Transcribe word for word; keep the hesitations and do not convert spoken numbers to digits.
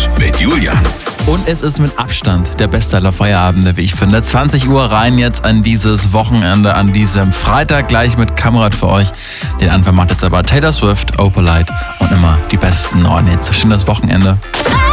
Hit mit Julian. Und es ist mit Abstand der beste aller Feierabende, wie ich finde. zwanzig Uhr rein jetzt an dieses Wochenende, an diesem Freitag gleich mit Kamerad für euch. Den Anfang macht jetzt aber Taylor Swift, Opalite und immer die besten neuen Hits. Schönes Wochenende.